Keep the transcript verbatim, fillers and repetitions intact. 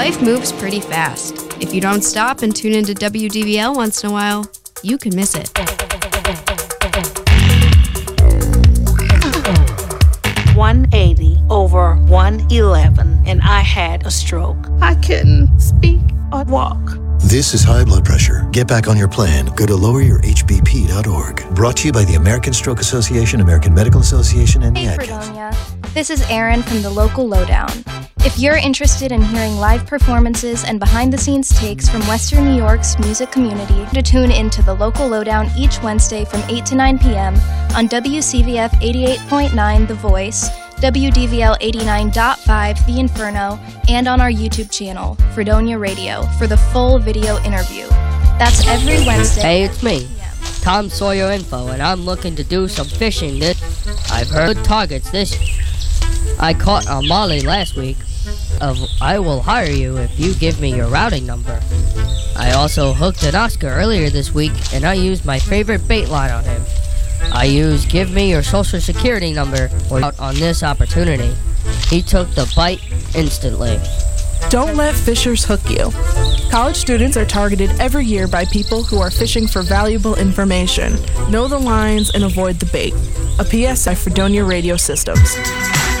Life moves pretty fast. If you don't stop and tune into W D V L once in a while, you can miss it. one eighty over one eleven, and I had a stroke. I couldn't speak or walk. This is high blood pressure. Get back on your plan. Go to lower your h b p dot org. Brought to you by the American Stroke Association, American Medical Association, and the Hey, Atkins. Fredonia. This is Erin from the Local Lowdown. If you're interested in hearing live performances and behind-the-scenes takes from Western New York's music community, to tune into the Local Lowdown each Wednesday from eight to nine p.m. on W C V F eighty-eight point nine The Voice, W D V L eighty-nine point five The Inferno, and on our YouTube channel, Fredonia Radio, for the full video interview. That's every Wednesday. Hey, it's me, Tom Sawyer Info, and I'm looking to do some fishing this. I've heard targets this. I caught a Molly last week. Of I will hire you if you give me your routing number. I also hooked an Oscar earlier this week, and I used my favorite bait line on him. I used give me your social security number or out on this opportunity. He took the bite instantly. Don't let fishers hook you. College students are targeted every year by people who are fishing for valuable information. Know the lines and avoid the bait. A P S I Fredonia Radio Systems.